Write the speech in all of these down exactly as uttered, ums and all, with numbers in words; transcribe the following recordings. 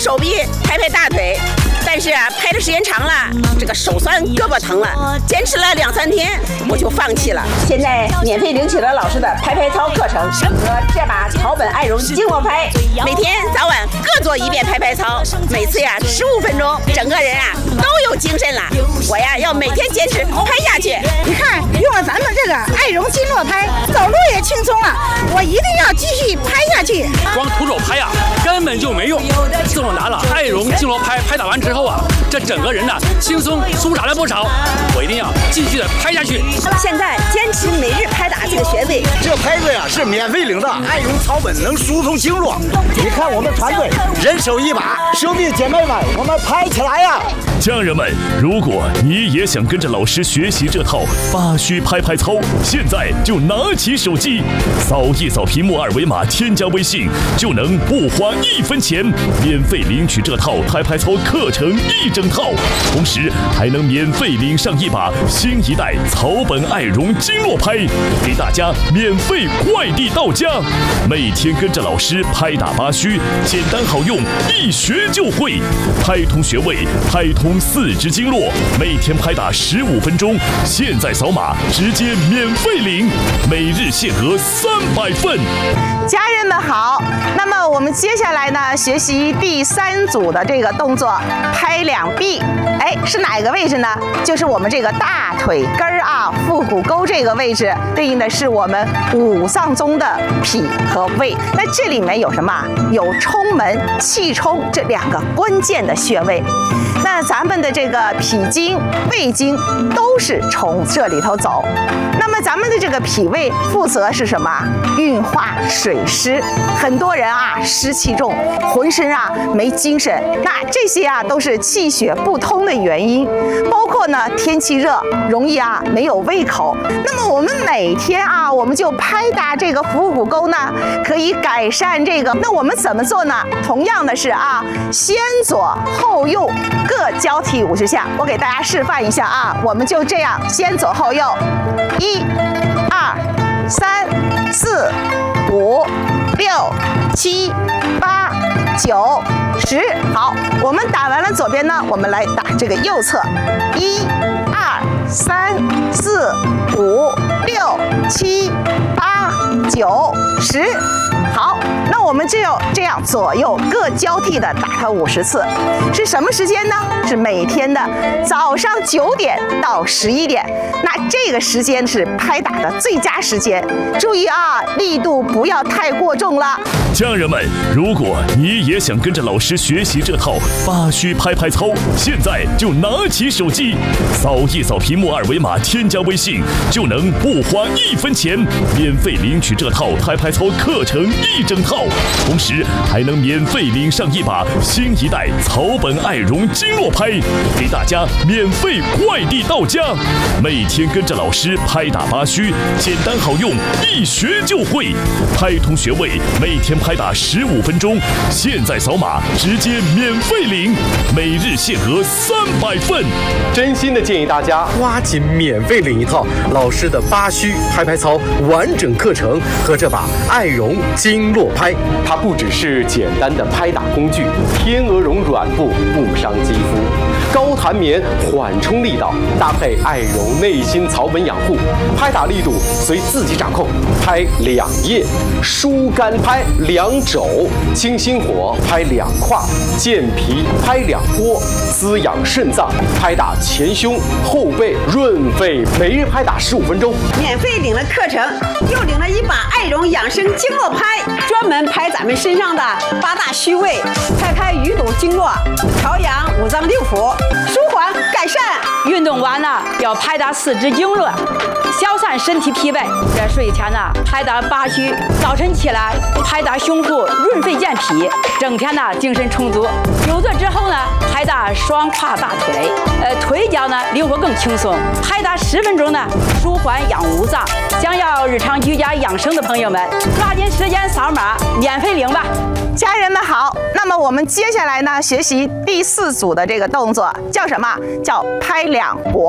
手臂，拍拍大腿。但是啊，拍的时间长了，这个手酸胳膊疼了，坚持了两三天，我就放弃了。现在免费领取了老师的拍拍操课程和这把草本爱绒经络拍，每天早晚各做一遍拍拍操，每次呀十五分钟，整个人啊都有精神了。我呀要每天坚持拍下去。 你看，用了咱们这个爱绒经络拍，走路也轻松了。我一定要继续拍下去。 光徒手拍呀、啊，根本就没用。自我拿了爱绒经络拍拍打完之后啊，这整个人呢轻松舒展了不少。我一定要继续的拍下去。 现在坚持每日拍打这个穴位， 这拍子呀是免费领的，爱绒草本能疏通经络。你看我们团队人手一把，兄弟姐妹们，我们拍起来呀！ 家人们，如果你也想跟着老师学习这套八虚拍拍操，现在就拿起手机，扫一扫屏幕二维码，添加微信，就能不花一分钱，免费领取这套拍拍操课程一整套，同时还能免费领上一把新一代草本爱绒经络拍，给大家免费快递到家。每天跟着老师拍打八虚，简单好用，一学就会，拍通穴位，拍通四肢经络，每天拍打十五分钟，现在扫码直接免费领，每日限额三百份。 家人们好，那么我们接下来呢，学习第三组的这个动作，拍两臂。哎，是哪个位置呢？就是我们这个大腿根儿啊，腹股沟这个位置，对应的是我们五脏中的脾和胃。那这里面有什么？有冲门、气冲这两个关键的穴位。那咱们的这个脾经、胃经都是从这里头走。那么咱们的这个脾胃负责是什么？运化水湿。很多人啊湿气重，浑身啊没精神，那这些啊都是气血不通的原因。包括呢天气热，容易啊没有胃口。那么我们每天啊，我们就拍打这个腹股沟呢，可以改善这个。那我们怎么做呢？同样的是啊，先左后右各交替五十下。我给大家示范一下啊，我们就这样先左后右，一、二、三、四、五、六、七、八、九、十。好，我们打完了左边呢，我们来打这个右侧，一、二、三、四、五、六、七、八、九、十。好，那我们就要这样左右各交替的打它五十次，是什么时间呢？是每天的早上九点到十一点，那这个时间是拍打的最佳时间。注意啊，力度不要太过重了。 家人们，如果你也想跟着老师学习这套八虚拍拍操，现在就拿起手机，扫一扫屏幕二维码，添加微信，就能不花一分钱，免费领取这套拍拍操课程一整套，同时还能免费领上一把新一代草本爱绒经络拍，给大家免费快递到家。每天跟着老师拍打八虚，简单好用，一学就会，拍通穴位，每天拍打十五分钟，现在扫码直接免费领，每日限额三百份。 真心的建议大家抓紧免费领一套老师的八虚拍拍操完整课程和这把爱绒经络拍。它不只是简单的拍打工具，天鹅绒软布不伤肌肤，高弹棉缓冲力道，搭配爱绒内心草本养护，拍打力度随自己掌控。拍两腋，疏肝拍两肘，清心火拍两胯，健脾拍两波，滋养肾脏拍打前胸后背，润肺。每日拍打十五分钟， 免费领了课程，又领了一把爱绒养生经络拍，专门拍咱们身上的八大虚位，拍开鱼肚经络，调养五脏六腑，舒缓改善。 运动完了要拍打四肢经络，消散身体疲惫。在睡前呢拍打八虚，早晨起来拍打胸腹，润肺健脾，整天呢精神充足。久坐之后呢拍打双胯大腿，呃腿脚呢灵活更轻松。拍打十分钟呢舒缓养五脏。想要日常居家养生的朋友们，抓紧时间扫码免费领吧。 家人们好，那么我们接下来呢学习第四组的这个动作，叫什么？叫拍两脖。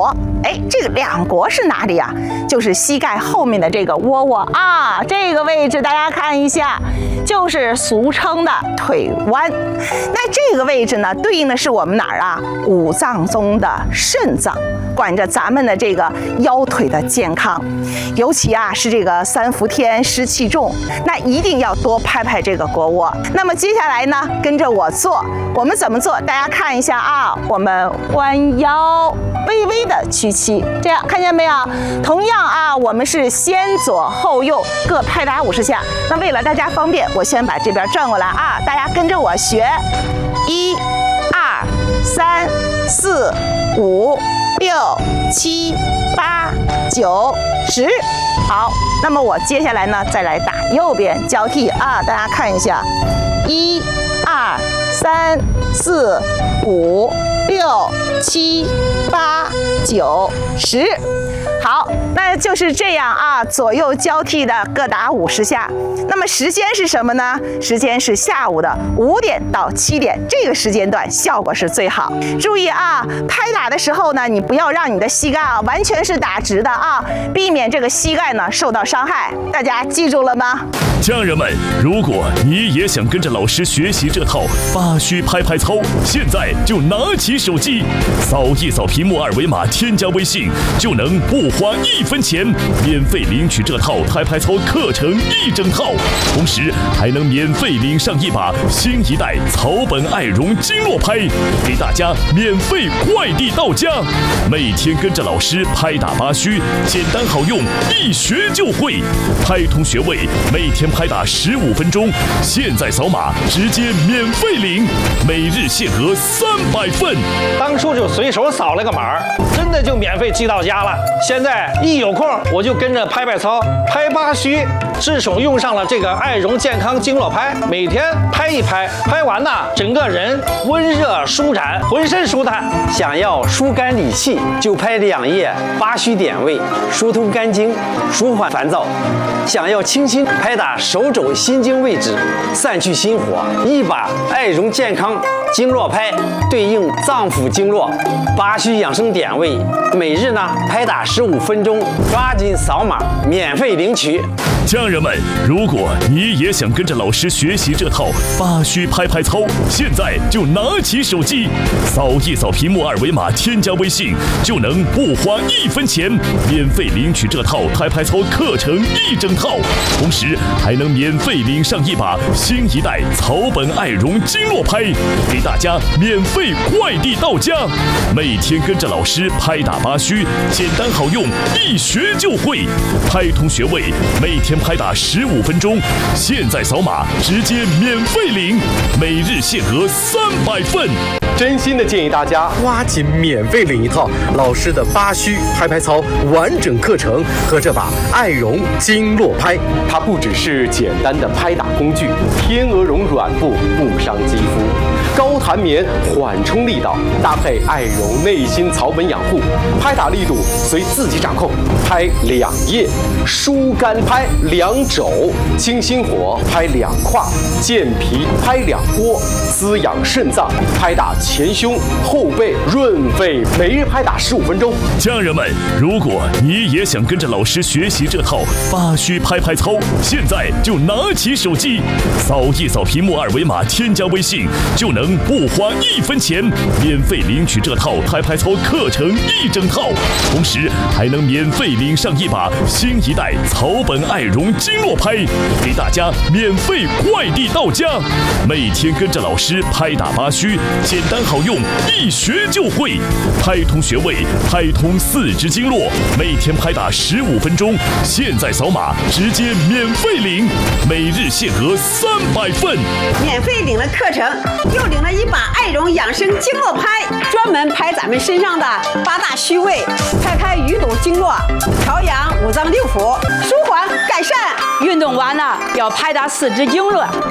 哎，这个两国是哪里啊？就是膝盖后面的这个窝窝啊，这个位置大家看一下，就是俗称的腿弯。那这个位置呢，对应的是我们哪儿啊？五脏中的肾脏，管着咱们的这个腰腿的健康。尤其啊是这个三伏天湿气重，那一定要多拍拍这个腘窝。那么接下来呢，跟着我做，我们怎么做？大家看一下啊，我们弯腰，微微的屈膝，这样看见没有？同样啊，我们是先左后右各拍打五十下。那为了大家方便，我先把这边转过来啊，大家跟着我学，一、二、三、四、五、六、七、八、九、十。好，那么我接下来呢，再来打右边交替啊，大家看一下，一、二、三、四、五、六、七、八、九、十。好，那就是这样啊，左右交替的各打五十下。那么时间是什么呢？时间是下午的五点到七点，这个时间段效果是最好。注意啊，拍打的时候呢，你不要让你的膝盖啊完全是打直的啊，避免这个膝盖呢受到伤害。大家记住了吗？ 家人们，如果你也想跟着老师学习这套八虚拍拍操，现在就拿起手机，扫一扫屏幕二维码，添加微信，就能不花一分钱免费领取这套拍拍操课程一整套，同时还能免费领上一把新一代草本爱绒经络拍，给大家免费快递到家。每天跟着老师拍打八虚，简单好用，一学就会。拍通学位，每天拍打十五分钟，现在扫码直接免费领，每日限额三百份。 当初就随手扫了个码，真的就免费寄到家了。现在一有空我就跟着拍拍操，拍八虚。自从用上了这个爱绒健康经络拍，每天拍一拍，拍完呢，整个人温热舒展，浑身舒坦。 想要疏肝理气，就拍两页八虚点位，疏通肝经，舒缓烦躁。想要清新，拍打手肘心经位置，散去心火。一把爱绒健康经络拍对应脏腑经络八虚养生点位，每日呢拍打十五分钟，抓紧扫码免费领取。 家人们，如果你也想跟着老师学习这套八虚拍拍操，现在就拿起手机，扫一扫屏幕二维码，添加微信，就能不花一分钱免费领取这套拍拍操课程一整套，同时还能免费领上一把新一代草本爱绒经络拍，给大家免费快递到家。每天跟着老师拍打八虚，简单好用，一学就会。拍通学位，每天拍打十五分钟，现在扫码直接免费领，每日限额三百份。 真心的建议大家抓紧免费领一套老师的八虚拍拍操完整课程和这把爱绒经络拍。它不只是简单的拍打工具，天鹅绒软布不伤肌肤，高弹棉缓冲力道，搭配爱绒内心草本养护，拍打力度随自己掌控。拍两页，疏肝拍两肘，清心火拍两胯，健脾拍两窝，滋养肾脏拍打前胸后背，润肺，每日拍打十五分钟。 家人们，如果你也想跟着老师学习这套八虚拍拍操，现在就拿起手机，扫一扫屏幕二维码，添加微信，就能不花一分钱免费领取这套拍拍操课程一整套，同时还能免费领上一把新一代草本爱绒经络拍，给大家免费快递到家。每天跟着老师拍打八虚，简单好用，一学就会。拍通穴位，拍通四肢经络，每天拍打十五分钟，现在扫码直接免费领，每日限额三百份。 免费领了课程，又领了一把爱绒养生经络拍，专门拍咱们身上的八大虚位，拍开鱼肚经络，调养五脏六腑，舒缓改善。 运动完了要拍打四肢经络，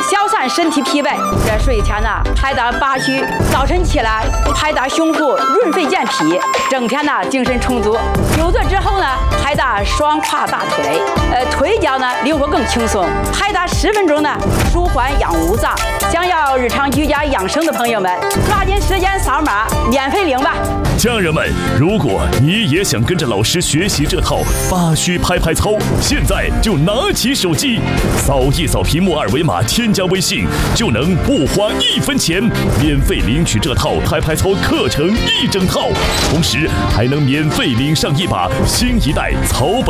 消散身体疲惫。这睡前呢拍打八虚，早晨起来拍打胸腹，润肺健脾，整天呢精神充足。久坐之后呢，拍打双胯大腿，呃腿脚呢灵活更轻松。拍打十分钟呢，舒缓养五脏。想要日常居家养生的朋友们，抓紧时间扫码免费领吧。 家人们，如果你也想跟着老师学习这套八虚拍拍操，现在就拿起手机，扫一扫屏幕二维码，添加微信，就能不花一分钱免费领取这套拍拍操课程一整套，同时还能免费领上一把新一代草本